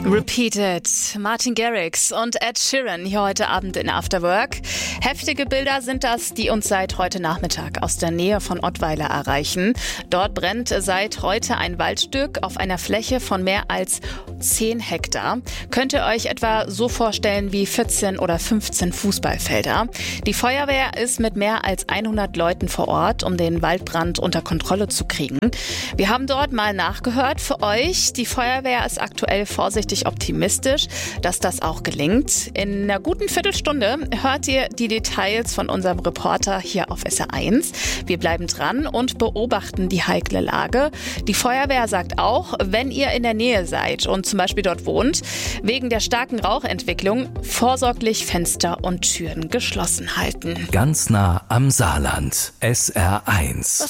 Repeated, Martin Garrix und Ed Sheeran hier heute Abend in After Work. Heftige Bilder sind das, die uns seit heute Nachmittag aus der Nähe von Ottweiler erreichen. Dort brennt seit heute ein Waldstück auf einer Fläche von mehr als 10 Hektar. Könnt ihr euch etwa so vorstellen wie 14 oder 15 Fußballfelder. Die Feuerwehr ist mit mehr als 100 Leuten vor Ort, um den Waldbrand unter Kontrolle zu kriegen. Wir haben dort mal nachgehört für euch. Die Feuerwehr ist aktuell vorsichtig optimistisch, dass das auch gelingt. In einer guten Viertelstunde hört ihr die Details von unserem Reporter hier auf SR1. Wir bleiben dran und beobachten die heikle Lage. Die Feuerwehr sagt auch, wenn ihr in der Nähe seid und zum Beispiel dort wohnt, wegen der starken Rauchentwicklung vorsorglich Fenster und Türen geschlossen halten. Ganz nah am Saarland. SR1.